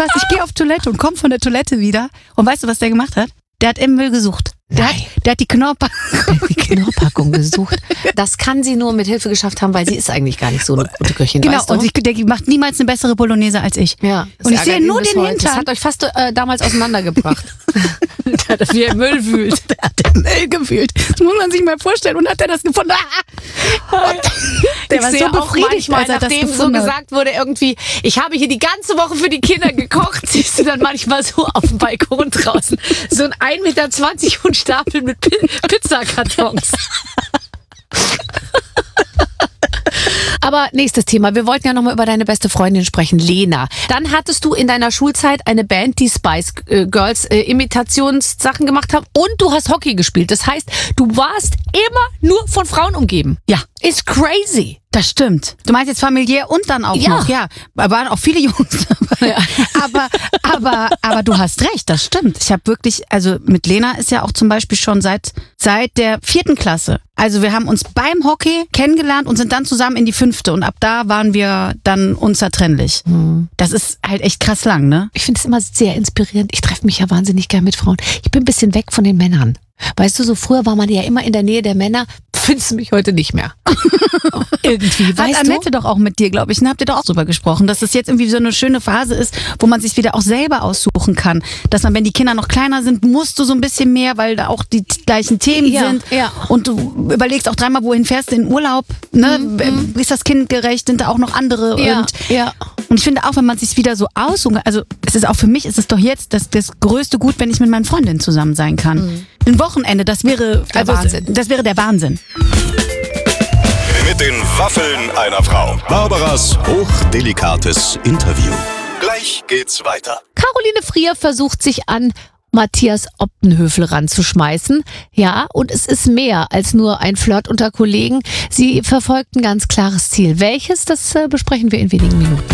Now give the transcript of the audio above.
was? Ich gehe auf Toilette und komme von der Toilette wieder. Und weißt du, was der gemacht hat? Der hat im Müll gesucht. Der hat die Knorrpackung gesucht. Das kann sie nur mit Hilfe geschafft haben, weil sie ist eigentlich gar nicht so eine gute Köchin. Genau, weißt du? und die macht niemals eine bessere Bolognese als ich. Ja, und ich sehe nur den Hintern. Das hat euch fast damals auseinandergebracht. Wie er im Müll wühlt. Der hat den Müll gewühlt. Das muss man sich mal vorstellen. Und hat er das gefunden? Der war so befriedigt, als er nachdem das so gesagt wurde, irgendwie, ich habe hier die ganze Woche für die Kinder gekocht, siehst du dann manchmal so auf dem Balkon draußen. So ein 1,20 Meter und Stapel mit Pizzakartons. Aber nächstes Thema. Wir wollten ja nochmal über deine beste Freundin sprechen, Lena. Dann hattest du in deiner Schulzeit eine Band, die Spice Girls Imitationssachen gemacht haben und du hast Hockey gespielt. Das heißt, du warst immer nur von Frauen umgeben. Ja. Ist crazy. Das stimmt. Du meinst jetzt familiär und dann auch noch, ja. Da waren auch viele Jungs dabei. Ja. Aber du hast recht, das stimmt. Ich habe wirklich, also mit Lena ist ja auch zum Beispiel schon seit der 4. Klasse. Also wir haben uns beim Hockey kennengelernt und sind dann zusammen in die 5. und ab da waren wir dann unzertrennlich. Das ist halt echt krass lang, ne? Ich finde es immer sehr inspirierend. Ich treffe mich ja wahnsinnig gern mit Frauen. Ich bin ein bisschen weg von den Männern. Weißt du, so früher war man ja immer in der Nähe der Männer. Findest du mich heute nicht mehr. Irgendwie, weißt Hat Annette doch auch mit dir, glaube ich, habt ihr doch auch drüber gesprochen, dass es jetzt irgendwie so eine schöne Phase ist, wo man sich wieder auch selber aussuchen kann. Dass man, wenn die Kinder noch kleiner sind, musst du so ein bisschen mehr, weil da auch die gleichen Themen sind. Ja. Und du überlegst auch dreimal, wohin fährst du in Urlaub, ne? Ist das kindgerecht, sind da auch noch andere? Und ich finde auch, wenn man sich wieder so aussucht, also es ist auch für mich, ist es doch jetzt das größte Gut, wenn ich mit meinen Freundinnen zusammen sein kann. Ein Wochenende, das wäre Wahnsinn. Das wäre der Wahnsinn. Mit den Waffeln einer Frau. Barbaras hochdelikates Interview. Gleich geht's weiter. Caroline Frier versucht sich an Matthias Optenhöfel ranzuschmeißen. Ja, und es ist mehr als nur ein Flirt unter Kollegen. Sie verfolgt ein ganz klares Ziel. Welches, das besprechen wir in wenigen Minuten.